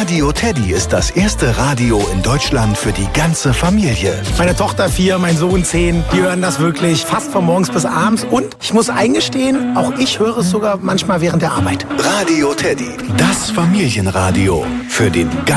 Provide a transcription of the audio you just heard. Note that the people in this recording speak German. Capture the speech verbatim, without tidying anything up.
Radio Teddy ist das erste Radio in Deutschland für die ganze Familie. Meine Tochter vier, mein Sohn zehn, die hören das wirklich fast von morgens bis abends. Und ich muss eingestehen, auch ich höre es sogar manchmal während der Arbeit. Radio Teddy, das Familienradio für den